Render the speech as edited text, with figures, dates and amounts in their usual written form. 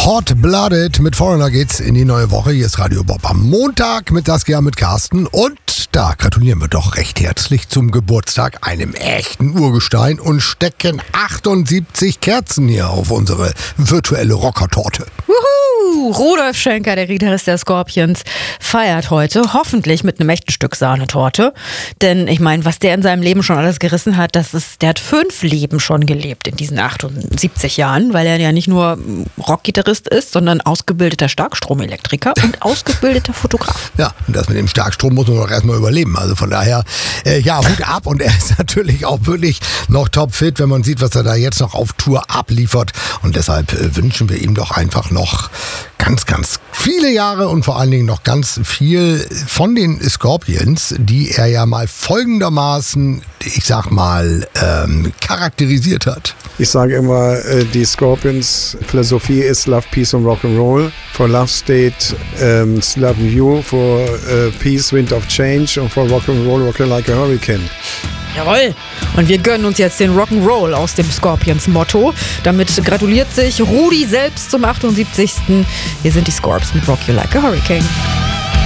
Hot-Blooded mit Foreigner geht's in die neue Woche. Hier ist Radio Bob am Montag mit Saskia, mit Carsten. Und da gratulieren wir doch recht herzlich zum Geburtstag einem echten Urgestein und stecken 78 Kerzen hier auf unsere virtuelle Rockertorte. Rudolf Schenker, der Gitarrist der Scorpions, feiert heute hoffentlich mit einem echten Stück Sahnetorte. Denn ich meine, was der in seinem Leben schon alles gerissen hat, der hat 5 Leben schon gelebt in diesen 78 Jahren, weil er ja nicht nur Rockgitarrist ist, sondern ausgebildeter Starkstromelektriker und ausgebildeter Fotograf. Ja, und das mit dem Starkstrom muss man doch erstmal überleben. Also von daher, Hut ab. Und er ist natürlich auch wirklich noch topfit, wenn man sieht, was er da jetzt noch auf Tour abliefert. Und deshalb wünschen wir ihm doch einfach noch ganz, ganz viele Jahre und vor allen Dingen noch ganz viel von den Scorpions, die er ja mal folgendermaßen, ich sag mal, charakterisiert hat. Ich sage immer, die Scorpions Philosophie ist Love, Peace und Rock'n'Roll. For Love steht Love You, for Peace, Wind of Change und for Rock'n'Roll, Rock Like a Hurricane. Jawohl! Und wir gönnen uns jetzt den Rock'n'Roll aus dem Scorpions-Motto. Damit gratuliert sich Rudi selbst zum 78. Hier sind die Scorps mit Rock You Like a Hurricane.